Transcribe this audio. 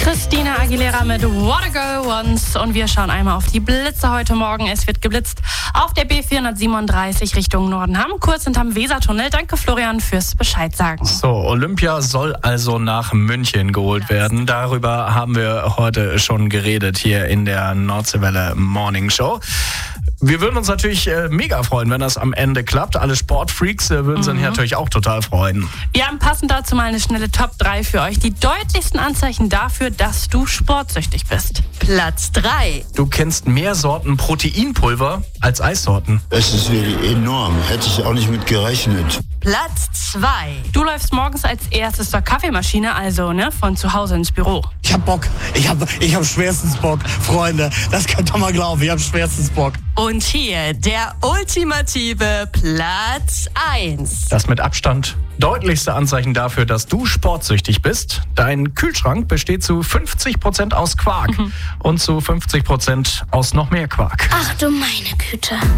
Christina Aguilera mit What a Girl Wants. Und wir schauen einmal auf die Blitze heute Morgen. Es wird geblitzt auf der B437 Richtung Norden. Kurz hinterm Wesertunnel. Danke, Florian, fürs Bescheid sagen. So, Olympia soll also nach München geholt werden. Darüber haben wir heute schon geredet hier in der Nordseewelle Morning Show. Wir würden uns natürlich mega freuen, wenn das am Ende klappt. Alle Sportfreaks würden sich natürlich auch total freuen. Wir haben passend dazu mal eine schnelle Top 3 für euch. Die deutlichsten Anzeichen dafür, dass du sportsüchtig bist. Platz 3. Du kennst mehr Sorten Proteinpulver als Eissorten. Es ist wirklich enorm. Hätte ich auch nicht mit gerechnet. Platz 2. Du läufst morgens als erstes zur Kaffeemaschine, also von zu Hause ins Büro. Ich hab Bock. Ich hab schwerstens Bock. Freunde, das könnt ihr mal glauben. Ich hab schwerstens Bock. Und hier der ultimative Platz 1. Das mit Abstand deutlichste Anzeichen dafür, dass du sportsüchtig bist. Dein Kühlschrank besteht zu 50% aus Quark und zu 50% aus noch mehr Quark. Ach du meine Güte.